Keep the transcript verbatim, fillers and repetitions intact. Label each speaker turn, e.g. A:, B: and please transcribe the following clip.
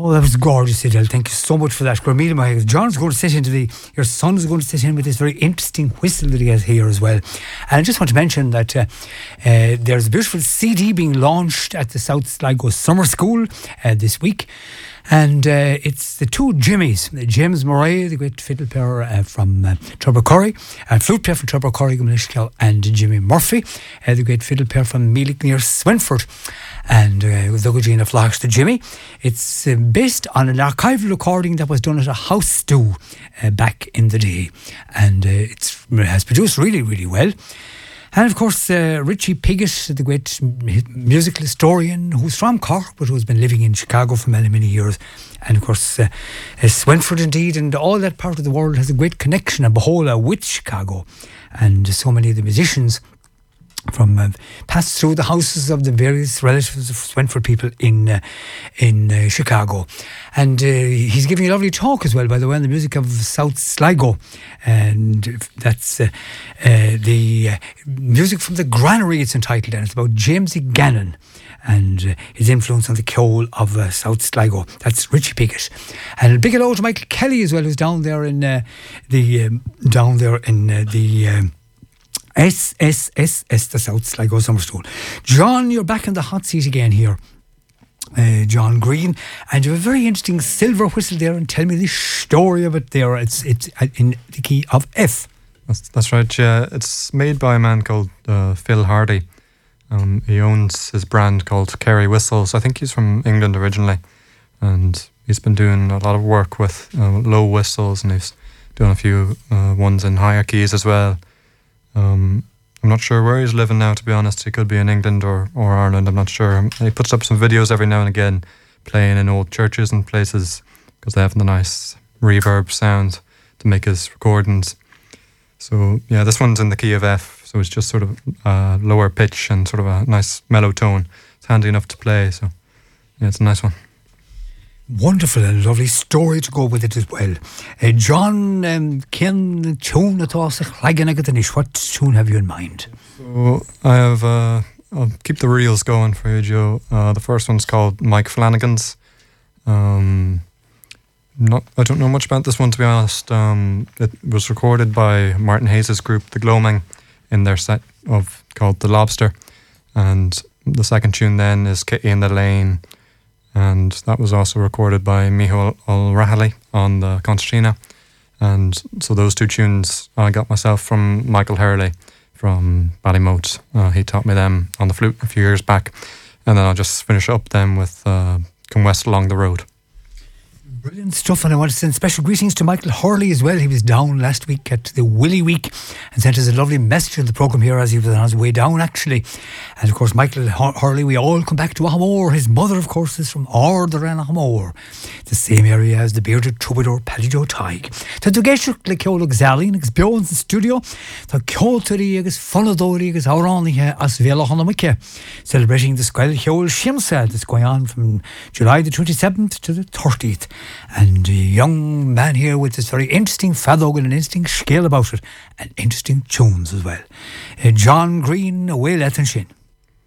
A: Oh, that was gorgeous, Adele. Thank you so much for that. John's going to sit into the, your son is going to sit in with this very interesting whistle that he has here as well. And I just want to mention that uh, uh, there's a beautiful C D being launched at the South Sligo Summer School uh, this week. And uh, it's the two Jimmies, James Murray, the great fiddle player uh, from uh, Tubbercurry, and uh, flute player from Tubbercurry, and Jimmy Murphy, uh, the great fiddle player from Meelick near Swinford, and uh, with the Gugina Flocks to Jimmy. It's uh, based on an archival recording that was done at a house stew uh, back in the day, and uh, it's, it has produced really, really well. And of course, uh, Richie Piggott, the great musical historian who's from Cork but who's been living in Chicago for many, many years. And of course, uh, uh, Swinford indeed, and all that part of the world has a great connection, a Bohola, with Chicago. And so many of the musicians from uh, passed through the houses of the various relatives of Swinford people in uh, in uh, Chicago. And uh, he's giving a lovely talk as well, by the way, on the music of South Sligo. And that's uh, uh, the uh, music from the Granary, it's entitled, and it's about Jamesy Gannon and uh, his influence on the Ceol of uh, South Sligo. That's Richie Piggott. And a big hello to Michael Kelly as well, who's down there in uh, the um, down there in uh, the um, S S S S, the South Sligo Summer School. John, you're back in the hot seat again here. Uh, John Green, and you have a very interesting silver whistle there, and tell me the story of it there. It's it's in the key of F.
B: That's, that's right, yeah. It's made by a man called uh, Phil Hardy. Um, he owns his brand called Kerry Whistles. I think he's from England originally, and he's been doing a lot of work with uh, low whistles, and he's doing a few uh, ones in higher keys as well. Um, I'm not sure where he's living now, to be honest. He could be in England or, or Ireland, I'm not sure. He puts up some videos every now and again playing in old churches and places because they have the nice reverb sound to make his recordings. So yeah, this one's in the key of F, so it's just sort of uh, lower pitch and sort of a nice mellow tone. It's handy enough to play, so yeah, it's a nice one.
A: Wonderful and lovely story to go with it as well. Uh, John, um, Ken, tune at all, what tune have you in mind?
B: So I have, uh, I'll keep the reels going for you, Joe. Uh, the first one's called Mike Flanagan's. Um, not, I don't know much about this one, to be honest. Um, it was recorded by Martin Hayes' group, The Gloaming, in their set of called The Lobster. And the second tune then is Kitty in the Lane. And that was also recorded by Micheál O'Rahilly on the concertina. And so those two tunes I got myself from Michael Hurley from Ballymote. Uh, he taught me them on the flute a few years back. And then I'll just finish up them with uh, Come West Along the Road.
A: Brilliant stuff, and I want to send special greetings to Michael Hurley as well. He was down last week at the Willy Week and sent us a lovely message in the programme here as he was on his way down, actually. And of course, Michael Hurley, we all come back to Ahamore. His mother, of course, is from Order and Ahamore, the same area as the bearded troubadour Paddy Joe Tighe. Tá tu geisio le ceol Xalin, agus Bjorns in studio, tá ceoltarí agus fonadórí agus áránithe as Vela Hanamike, celebrating the Squel Ceol Shimsa that's going on from July the twenty-seventh to the thirtieth. And a young man here with this very interesting fadog and an interesting scale about it, and interesting tunes as well. Uh, John Green, away let and shin.